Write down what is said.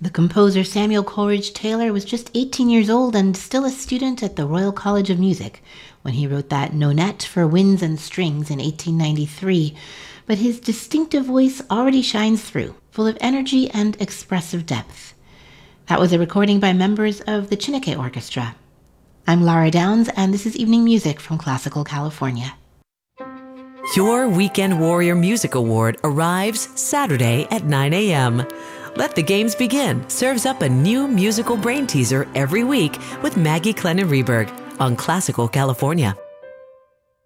The composer Samuel Coleridge Taylor was just 18 years old and still a student at the Royal College of Music when he wrote that Nonette for Winds and Strings in 1893, but his distinctive voice already shines through, full of energy and expressive depth. That was a recording by members of the Chineke Orchestra. I'm Lara Downs, and this is Evening Music from Classical California. Your Weekend Warrior Music Award arrives Saturday at 9 a.m. Let the Games Begin serves up a new musical brain teaser every week with Maggie Clennon Reberg on Classical California.